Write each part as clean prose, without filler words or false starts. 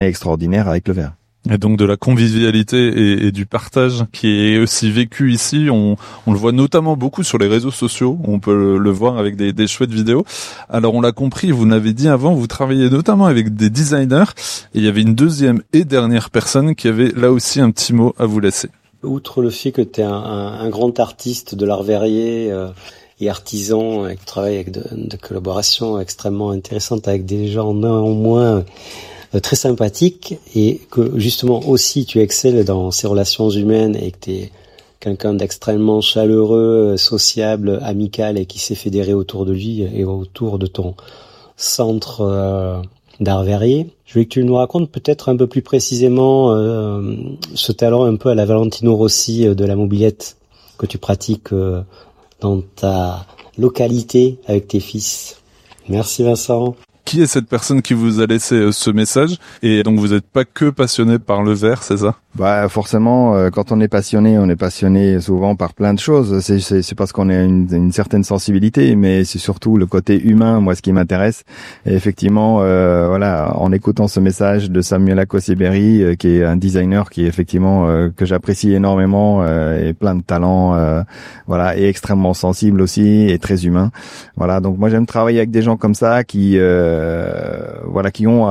extraordinaire avec le verre. Et donc de la convivialité et du partage qui est aussi vécu ici. On le voit notamment beaucoup sur les réseaux sociaux. On peut le voir avec des chouettes vidéos. Alors on l'a compris, vous n'avez dit avant, vous travaillez notamment avec des designers. Et il y avait une deuxième et dernière personne qui avait là aussi un petit mot à vous laisser. Outre le fait que tu es un grand artiste de l'art verrier et artisan, et que tu travailles avec de collaborations extrêmement intéressantes avec des gens néanmoins très sympathique, et que justement aussi tu excelles dans ces relations humaines et que tu es quelqu'un d'extrêmement chaleureux, sociable, amical et qui s'est fédéré autour de lui et autour de ton centre d'art verrier. Je veux que tu nous racontes peut-être un peu plus précisément ce talent un peu à la Valentino Rossi de la mobilette que tu pratiques dans ta localité avec tes fils. Merci Vincent. Qui est cette personne qui vous a laissé ce message? Et donc vous n'êtes pas que passionné par le verre, c'est ça? Bah forcément, quand on est passionné souvent par plein de choses. C'est parce qu'on a une certaine sensibilité, mais c'est surtout le côté humain, moi, ce qui m'intéresse. Et effectivement, voilà, en écoutant ce message de Samuel Akoseberi, qui est un designer qui effectivement que j'apprécie énormément et plein de talent, voilà, et extrêmement sensible aussi et très humain. Voilà, donc moi j'aime travailler avec des gens comme ça qui voilà, qui ont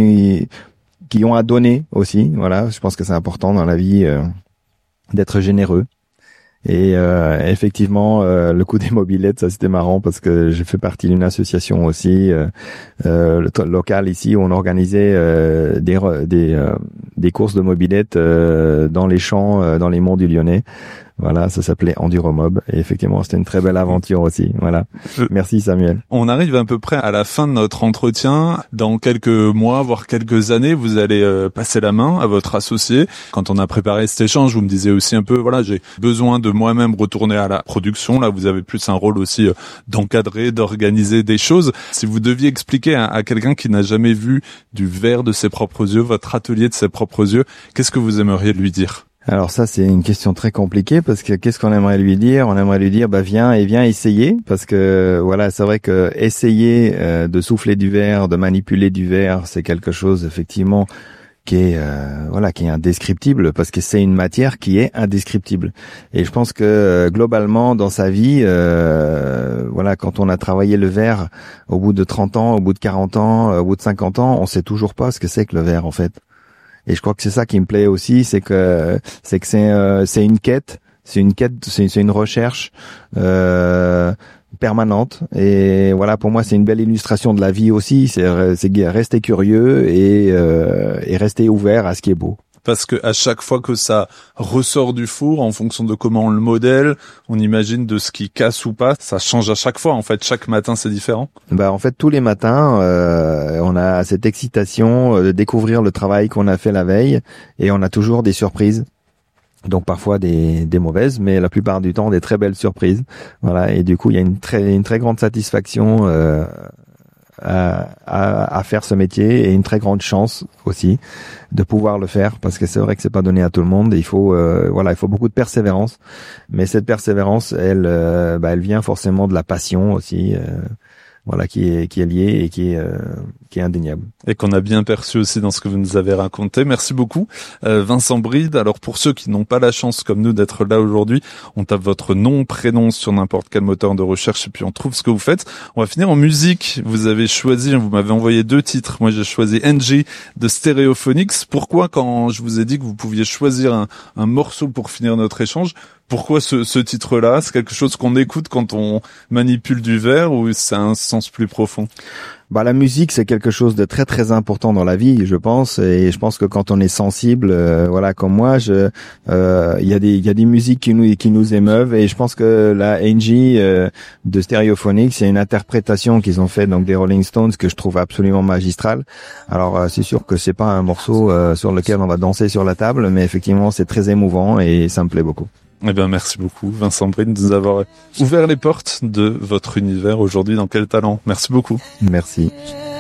à donner aussi. Voilà, je pense que c'est important dans la vie d'être généreux. Et effectivement, le coup des mobilettes, ça c'était marrant parce que j'ai fait partie d'une association aussi locale ici où on organisait des courses de mobilettes dans les champs, dans les monts du Lyonnais. Voilà, ça s'appelait Enduromob et effectivement c'était une très belle aventure aussi. Voilà. Merci Samuel. On arrive à peu près à la fin de notre entretien. Dans quelques mois, voire quelques années, vous allez passer la main à votre associé. Quand on a préparé cet échange, vous me disiez aussi un peu, voilà, j'ai besoin de moi-même retourner à la production. Là, vous avez plus un rôle aussi d'encadrer, d'organiser des choses. Si vous deviez expliquer à quelqu'un qui n'a jamais vu du verre de ses propres yeux, votre atelier de ses propres yeux, qu'est-ce que vous aimeriez lui dire? Alors ça c'est une question très compliquée parce que qu'est-ce qu'on aimerait lui dire? On aimerait lui dire bah viens essayer parce que voilà, c'est vrai que essayer de souffler du verre, de manipuler du verre, c'est quelque chose effectivement qui est voilà, qui est indescriptible parce que c'est une matière qui est indescriptible. Et je pense que globalement dans sa vie voilà, quand on a travaillé le verre au bout de 30 ans, au bout de 40 ans, au bout de 50 ans, on sait toujours pas ce que c'est que le verre en fait. Et je crois que c'est ça qui me plaît aussi, c'est que c'est une quête, c'est une recherche permanente. Et voilà, pour moi, c'est une belle illustration de la vie aussi. C'est rester curieux et rester ouvert à ce qui est beau. Parce que à chaque fois que ça ressort du four, en fonction de comment on le modèle, on imagine de ce qui casse ou pas, ça change à chaque fois. En fait, chaque matin, c'est différent. Bah, en fait, tous les matins, on a cette excitation de découvrir le travail qu'on a fait la veille, et on a toujours des surprises. Donc parfois des mauvaises, mais la plupart du temps des très belles surprises. Voilà, et du coup, il y a une très grande satisfaction à faire ce métier et une très grande chance aussi de pouvoir le faire parce que c'est vrai que c'est pas donné à tout le monde. Il faut il faut beaucoup de persévérance, mais cette persévérance elle vient forcément de la passion aussi voilà, qui est liée et qui est indéniable. Et qu'on a bien perçu aussi dans ce que vous nous avez raconté. Merci beaucoup, Vincent Bride. Alors, pour ceux qui n'ont pas la chance, comme nous, d'être là aujourd'hui, on tape votre nom, prénom sur n'importe quel moteur de recherche et puis on trouve ce que vous faites. On va finir en musique. Vous avez choisi, vous m'avez envoyé 2 titres. Moi, j'ai choisi NG de Stereophonics. Pourquoi, quand je vous ai dit que vous pouviez choisir un morceau pour finir notre échange, pourquoi ce titre-là? C'est quelque chose qu'on écoute quand on manipule du verre ou c'est un sens plus profond? Bah, la musique, c'est quelque chose de très très important dans la vie, je pense, et je pense que quand on est sensible, voilà, comme moi, il y a des musiques qui nous émeuvent, et je pense que la NG de Stereophonics, c'est une interprétation qu'ils ont fait donc des Rolling Stones que je trouve absolument magistrale. Alors c'est sûr que c'est pas un morceau sur lequel on va danser sur la table, mais effectivement c'est très émouvant et ça me plaît beaucoup. Eh bien, merci beaucoup, Vincent Bride, de nous avoir ouvert les portes de votre univers aujourd'hui dans Quel Talent. Merci beaucoup. Merci.